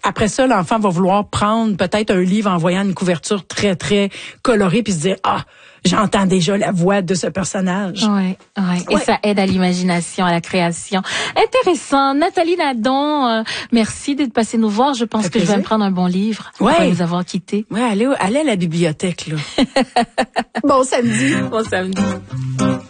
après ça, l'enfant va vouloir prendre peut-être un livre en voyant une couverture très, très colorée puis se dire, j'entends déjà la voix de ce personnage. Oui. Et ça aide à l'imagination, à la création. Intéressant. Nathalie Nadon, merci d'être passée nous voir. Je pense que je vais me prendre un bon livre après vous avoir quitté. Ouais, allez à la bibliothèque, là. Bon samedi. Bon samedi.